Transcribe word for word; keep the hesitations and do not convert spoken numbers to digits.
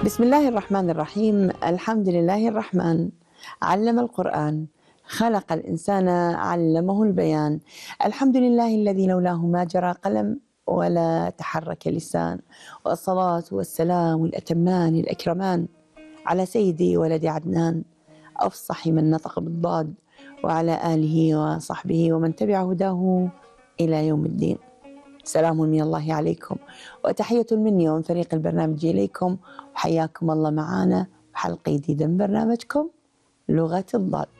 بسم الله الرحمن الرحيم. الحمد لله الرحمن، علم القرآن، خلق الإنسان، علمه البيان. الحمد لله الذي لولاه ما جرى قلم ولا تحرك لسان، والصلاة والسلام الأتمان الأكرمان على سيدي ولد عدنان، أفصح من نطق بالضاد، وعلى آله وصحبه ومن تبع هداه إلى يوم الدين. سلام من الله عليكم وتحية مني ومن فريق البرنامج إليكم، وحياكم الله معنا بحلقة جديدة من برنامجكم لغة الضاد.